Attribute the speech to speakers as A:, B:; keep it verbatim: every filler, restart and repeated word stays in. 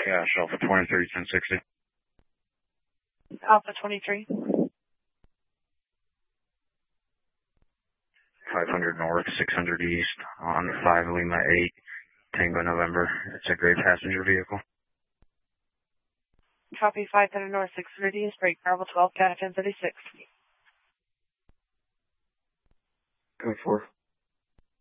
A: Cash, Alpha twenty-three, ten sixty.
B: Alpha twenty-three.
A: five hundred north, six hundred east, on five Lima eight, Tango November. It's a gray passenger vehicle.
B: Copy five hundred north, six hundred east, break Bravo twelve, Cat ten thirty-six.
A: Go for